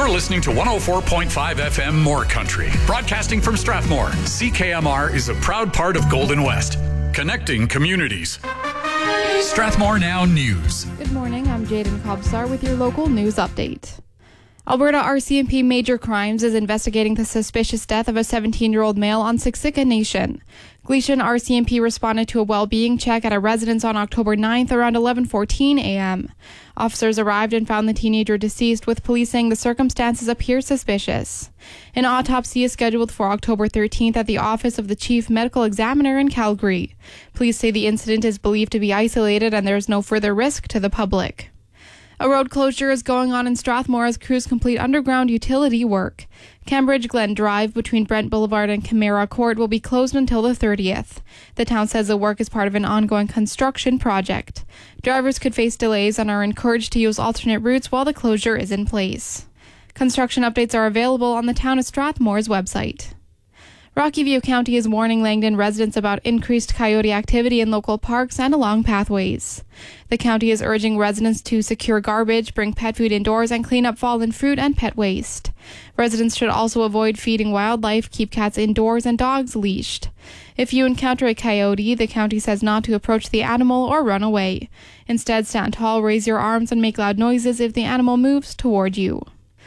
You're listening to 104.5 FM More Country. Broadcasting from Strathmore, CKMR is a proud part of Golden West, connecting communities. Strathmore Now News. Good morning, I'm Jaden Kobsar with your local news update. Alberta RCMP Major Crimes is investigating the suspicious death of a 17-year-old male on Siksika Nation. Gleason RCMP responded to a well-being check at a residence on October 9th around 11:14 a.m. Officers arrived and found the teenager deceased, with police saying the circumstances appear suspicious. An autopsy is scheduled for October 13th at the office of the Chief Medical Examiner in Calgary. Police say the incident is believed to be isolated and there is no further risk to the public. A road closure is going on in Strathmore as crews complete underground utility work. Cambridge Glen Drive between Brent Boulevard and Camara Court will be closed until the 30th. The town says the work is part of an ongoing construction project. Drivers could face delays and are encouraged to use alternate routes while the closure is in place. Construction updates are available on the Town of Strathmore's website. Rocky View County is warning Langdon residents about increased coyote activity in local parks and along pathways. The county is urging residents to secure garbage, bring pet food indoors, and clean up fallen fruit and pet waste. Residents should also avoid feeding wildlife, keep cats indoors, and dogs leashed. If you encounter a coyote, the county says not to approach the animal or run away. Instead, stand tall, raise your arms, and make loud noises if the animal moves toward you.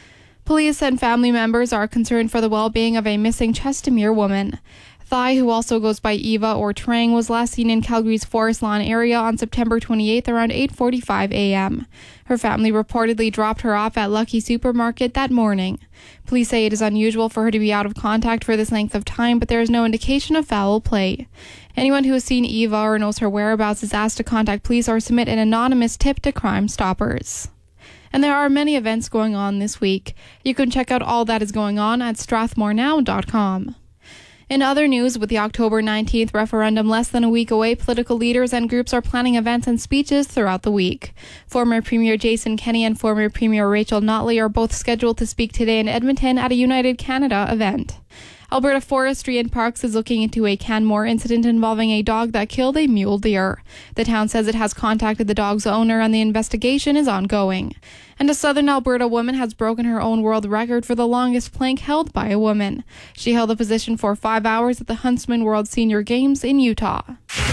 Police and family members are concerned for the well-being of a missing Chestermere woman. Thai, who also goes by Eva or Trang, was last seen in Calgary's Forest Lawn area on September 28th around 8:45 a.m. Her family reportedly dropped her off at Lucky Supermarket that morning. Police say it is unusual for her to be out of contact for this length of time, but there is no indication of foul play. Anyone who has seen Eva or knows her whereabouts is asked to contact police or submit an anonymous tip to Crime Stoppers. And there are many events going on this week. You can check out all that is going on at strathmorenow.com. In other news, with the October 19th referendum less than a week away, political leaders and groups are planning events and speeches throughout the week. Former Premier Jason Kenney and former Premier Rachel Notley are both scheduled to speak today in Edmonton at a United Canada event. Alberta Forestry and Parks is looking into a Canmore incident involving a dog that killed a mule deer. The town says it has contacted the dog's owner and the investigation is ongoing. And a southern Alberta woman has broken her own world record for the longest plank held by a woman. She held the position for 5 hours at the Huntsman World Senior Games in Utah.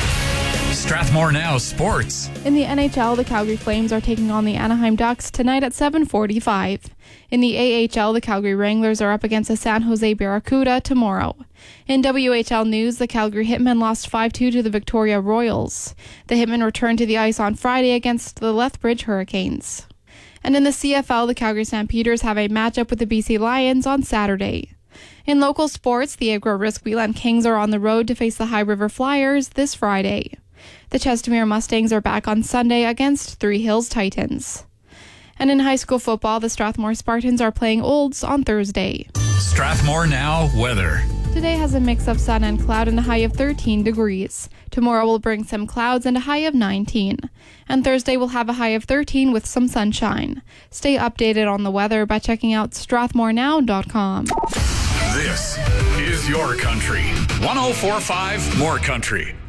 Strathmore Now Sports. In the NHL, the Calgary Flames are taking on the Anaheim Ducks tonight at 7:45. In the AHL, the Calgary Wranglers are up against the San Jose Barracuda tomorrow. In WHL news, the Calgary Hitmen lost 5-2 to the Victoria Royals. The Hitmen returned to the ice on Friday against the Lethbridge Hurricanes. And in the CFL, the Calgary Stampeders have a matchup with the BC Lions on Saturday. In local sports, the Agro-Risk-Wheelan Kings are on the road to face the High River Flyers this Friday. The Chestermere Mustangs are back on Sunday against Three Hills Titans. And in high school football, the Strathmore Spartans are playing Olds on Thursday. Strathmore Now weather. Today has a mix of sun and cloud and a high of 13 degrees. Tomorrow will bring some clouds and a high of 19. And Thursday will have a high of 13 with some sunshine. Stay updated on the weather by checking out strathmorenow.com. This is your country. 104.5 More Country.